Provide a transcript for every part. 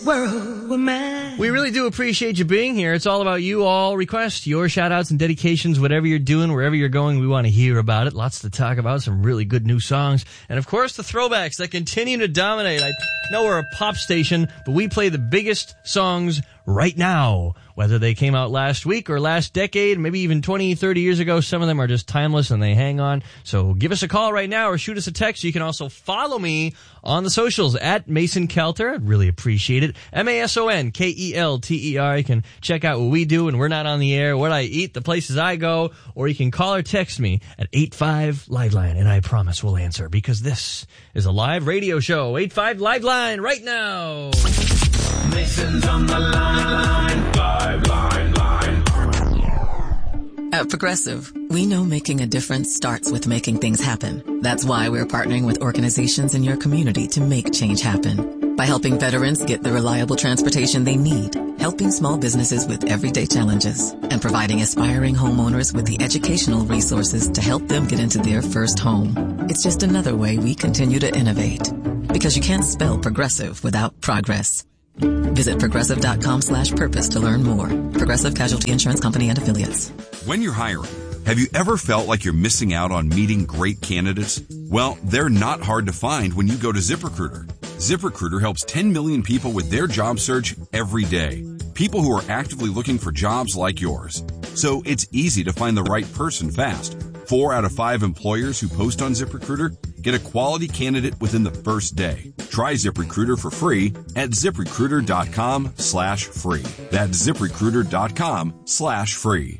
world with mine. We really do appreciate you being here. It's all about you all. Request your shout-outs and dedications, whatever you're doing, wherever you're going. We want to hear about it. Lots to talk about, some really good new songs. And, of course, the throwbacks that continue to dominate. I know we're a pop station, but we play the biggest songs right now. Whether they came out last week or last decade, maybe even 20, 30 years ago, some of them are just timeless and they hang on. So give us a call right now or shoot us a text. You can also follow me on the socials at Mason Kelter. I'd really appreciate it. MASONKELTER. You can check out what we do when we're not on the air, what I eat, the places I go, or you can call or text me at 85-LIVELINE, and I promise we'll answer because this is a live radio show. 85-LIVELINE right now. Mason's on the line. Live line. At Progressive, we know making a difference starts with making things happen. That's why we're partnering with organizations in your community to make change happen. By helping veterans get the reliable transportation they need, helping small businesses with everyday challenges, and providing aspiring homeowners with the educational resources to help them get into their first home. It's just another way we continue to innovate. Because you can't spell progressive without progress. Visit progressive.com/purpose to learn more. Progressive Casualty Insurance Company and Affiliates. When you're hiring, have you ever felt like you're missing out on meeting great candidates? Well, they're not hard to find when you go to ZipRecruiter. ZipRecruiter helps 10 million people with their job search every day. People who are actively looking for jobs like yours. So it's easy to find the right person fast. 4 out of 5 employers who post on ZipRecruiter get a quality candidate within the first day. Try ZipRecruiter for free at ZipRecruiter.com/free. That's ZipRecruiter.com/free.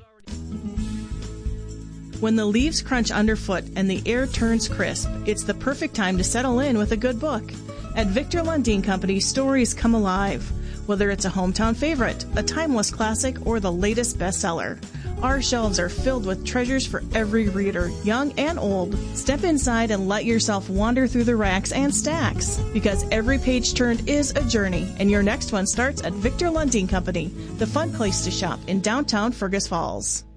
When the leaves crunch underfoot and the air turns crisp, it's the perfect time to settle in with a good book. At Victor Lundin Company, stories come alive. Whether it's a hometown favorite, a timeless classic, or the latest bestseller, our shelves are filled with treasures for every reader, young and old. Step inside and let yourself wander through the racks and stacks, because every page turned is a journey, and your next one starts at Victor Lundin Company, the fun place to shop in downtown Fergus Falls.